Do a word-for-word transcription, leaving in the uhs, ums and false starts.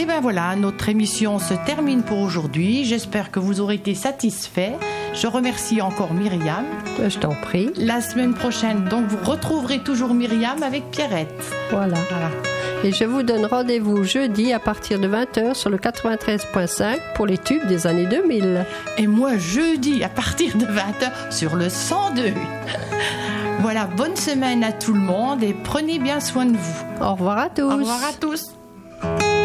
Et ben voilà, notre émission se termine pour aujourd'hui. J'espère que vous aurez été satisfaits. Je remercie encore Myriam. Je t'en prie. La semaine prochaine, donc, vous retrouverez toujours Myriam avec Pierrette. Voilà. voilà. Et je vous donne rendez-vous jeudi à partir de vingt heures sur le quatre-vingt-treize virgule cinq pour les tubes des années deux mille. Et moi, jeudi à partir de vingt heures sur le cent deux. Voilà, bonne semaine à tout le monde et prenez bien soin de vous. Au revoir à tous. Au revoir à tous.